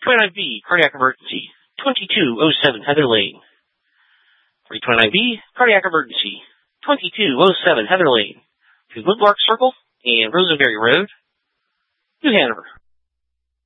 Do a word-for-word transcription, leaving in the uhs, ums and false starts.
twenty-nine B, cardiac emergency, twenty-two oh seven Heather Lane. three twenty-nine B, cardiac emergency, twenty-two oh seven Heather Lane, to Woodlark Circle and Rosenberry Road, New Hanover.